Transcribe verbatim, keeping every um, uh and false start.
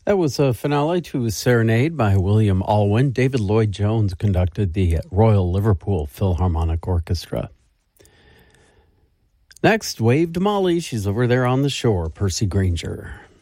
That was a finale to Serenade by William Alwyn. David Lloyd Jones conducted the Royal Liverpool Philharmonic Orchestra. Next, Wave to Molly. She's over there on the shore, Percy Granger.